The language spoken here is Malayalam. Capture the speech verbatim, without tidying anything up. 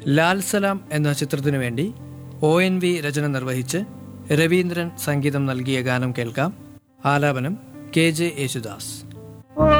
ലാൽ സലാം എന്ന ചിത്രത്തിനു വേണ്ടി ഒ എൻ വി രചന നിർവഹിച്ച് രവീന്ദ്രൻ സംഗീതം നൽകിയ ഗാനം കേൾക്കാം. ആലാപനം കെ ജെ യേശുദാസ്.